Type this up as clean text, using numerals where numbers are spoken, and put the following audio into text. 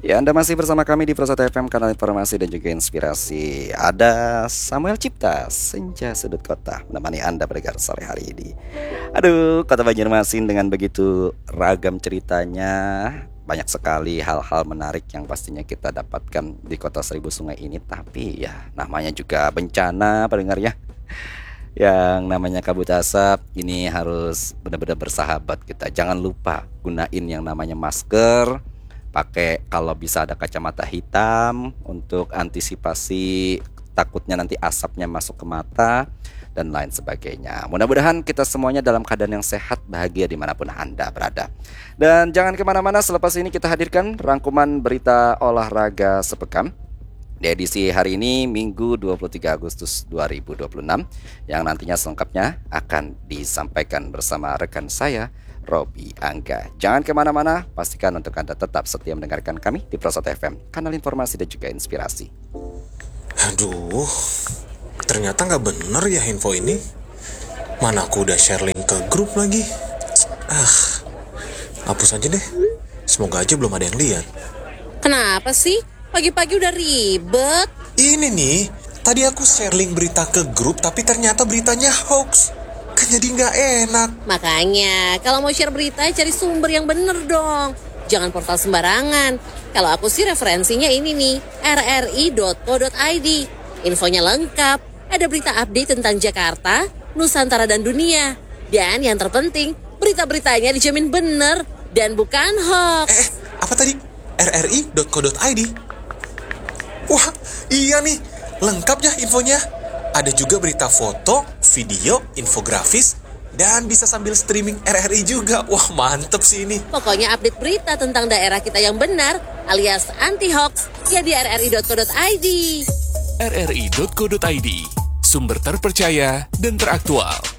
Ya, Anda masih bersama kami di Prosot FM, kanal informasi dan juga inspirasi. Ada Samuel Cipta, Senja Sudut Kota, menemani Anda pada sore hari ini. Aduh, kota Banjarmasin dengan begitu ragam ceritanya. Banyak sekali hal-hal menarik yang pastinya kita dapatkan di kota Seribu Sungai ini. Tapi ya, namanya juga bencana, pendengar ya. Yang namanya kabut asap ini harus benar-benar bersahabat kita. Jangan lupa gunain yang namanya masker. Pakai kalau bisa ada kacamata hitam untuk antisipasi takutnya nanti asapnya masuk ke mata dan lain sebagainya. Mudah-mudahan kita semuanya dalam keadaan yang sehat, bahagia dimanapun Anda berada. Dan jangan kemana-mana, selepas ini kita hadirkan rangkuman berita olahraga sepekan di edisi hari ini, Minggu 23 Agustus 2026, yang nantinya selengkapnya akan disampaikan bersama rekan saya, Robi Angga. Jangan kemana-mana, pastikan untuk Anda tetap setia mendengarkan kami di Prosot FM, kanal informasi dan juga inspirasi. Aduh, ternyata nggak bener ya info ini. Mana aku udah share link ke grup lagi. Hapus aja deh. Semoga aja belum ada yang lihat. Kenapa sih? Pagi-pagi udah ribet. Ini nih, tadi aku share link berita ke grup, tapi ternyata beritanya hoax. Kan jadi nggak enak. Makanya, kalau mau share berita, cari sumber yang bener dong. Jangan portal sembarangan. Kalau aku sih referensinya ini nih, rri.co.id. Infonya lengkap. Ada berita update tentang Jakarta, Nusantara, dan dunia. Dan yang terpenting, berita-beritanya dijamin bener dan bukan hoax. Apa tadi? rri.co.id? Wah, iya nih. Lengkap ya infonya. Ada juga berita foto, video, infografis, dan bisa sambil streaming RRI juga. Wah, mantep sih ini. Pokoknya update berita tentang daerah kita yang benar alias anti-hoax ya di rri.co.id. rri.co.id, sumber terpercaya dan teraktual.